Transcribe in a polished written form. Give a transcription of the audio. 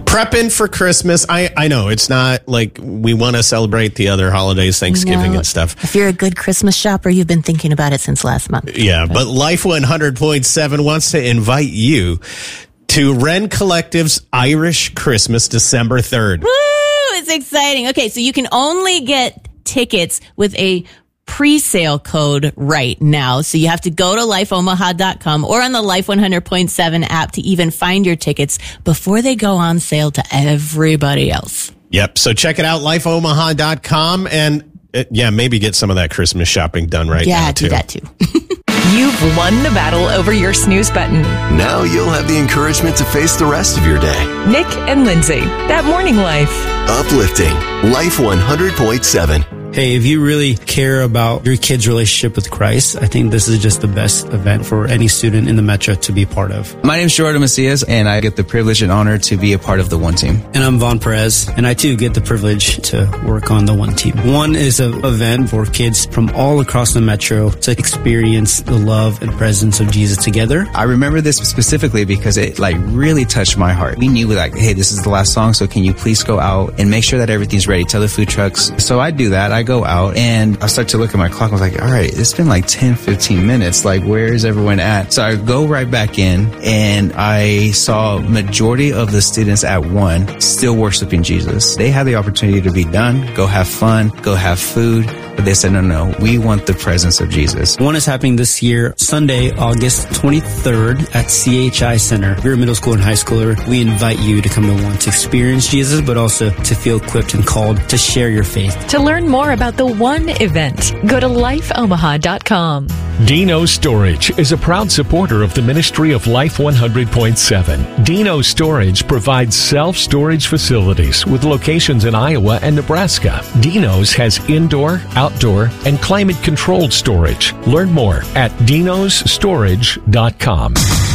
Prepping for Christmas. I know it's not like we want to celebrate the other holidays, Thanksgiving and stuff. If you're a good Christmas shopper, you've been thinking about it since last month. Yeah, but Life 100.7 wants to invite you to Wren Collective's Irish Christmas, December 3rd. Woo! It's exciting. Okay, so you can only get tickets with a pre-sale code right now. So you have to go to lifeomaha.com or on the Life 100.7 app to even find your tickets before they go on sale to everybody else. Yep. So check it out, lifeomaha.com, and maybe get some of that Christmas shopping done right now, too. Yeah, do that too. You've won the battle over your snooze button. Now you'll have the encouragement to face the rest of your day. Nick and Lindsay, That Morning Life. Uplifting. Life 100.7. Hey, if you really care about your kid's relationship with Christ, I think this is just the best event for any student in the Metro to be a part of. My name is Jordan Macias, and I get the privilege and honor to be a part of the One Team. And I'm Vaughn Perez, and I too get the privilege to work on the One Team. One is an event for kids from all across the Metro to experience the love and presence of Jesus together. I remember this specifically because it really touched my heart. We knew hey, this is the last song, so can you please go out and make sure that everything's ready? Tell the food trucks. So I do that. I go out and I start to look at my clock. I was like, all right, it's been 10, 15 minutes. Where is everyone at? So I go right back in and I saw majority of the students at one still worshiping Jesus. They had the opportunity to be done, go have fun, go have food. But they said, no, we want the presence of Jesus. One is happening this year, Sunday, August 23rd at CHI Center. If you're a middle school and high schooler, we invite you to come to one to experience Jesus, but also to feel equipped and called to share your faith. To learn more about the One event, go to lifeomaha.com. Dino Storage is a proud supporter of the ministry of Life 100.7. Dino Storage provides self-storage facilities with locations in Iowa and Nebraska. Dino's has indoor, outdoor, and climate-controlled storage. Learn more at dinostorage.com.